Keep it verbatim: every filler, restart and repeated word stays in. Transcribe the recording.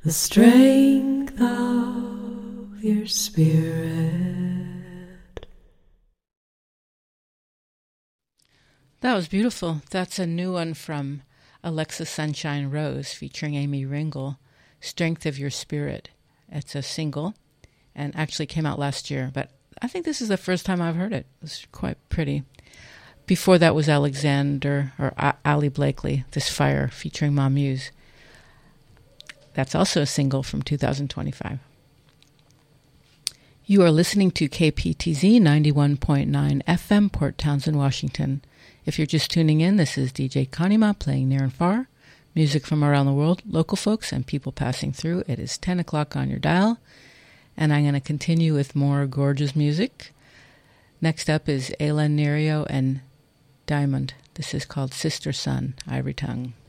the strength of your spirit. That was beautiful. That's a new one from Alexa Sunshine Rose featuring Amy Ringel, Strength of Your Spirit. It's a single and actually came out last year, but I think this is the first time I've heard it. It's quite pretty. Before that was Alexander, or A- Ali Blakely, This Fire, featuring Ma Muse. That's also a single from two thousand twenty-five. You are listening to K P T Z ninety-one point nine F M, Port Townsend, Washington. If you're just tuning in, this is D J Kanima playing near and far, music from around the world, local folks, and people passing through. It is ten o'clock on your dial, and I'm going to continue with more gorgeous music. Next up is Ayla Nerio and Diamond. This is called Sister Sun, Ivory Tongue.